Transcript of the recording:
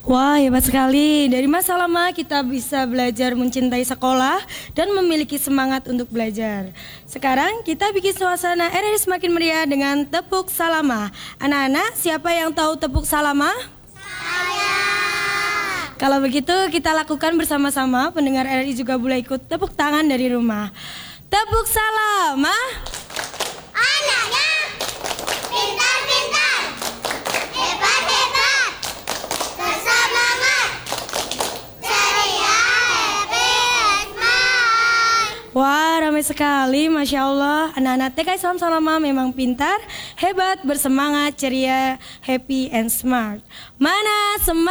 Wah, hebat sekali. Dari masa lama kita bisa belajar mencintai sekolah dan memiliki semangat untuk belajar. Sekarang kita bikin suasana RRI semakin meriah dengan tepuk salama. Anak-anak, siapa yang tahu tepuk salama? Saya. Kalau begitu kita lakukan bersama-sama. Pendengar RRI juga boleh ikut tepuk tangan dari rumah. Tepuk salama. Anaknya pintar-pintar, hebat-hebat, bersemangat, ceria, happy, and smart. Wah, ramai sekali, Masya Allah. Anak-anak TK Islam Salama memang pintar, hebat, bersemangat, ceria, happy, and smart. Mana semangat?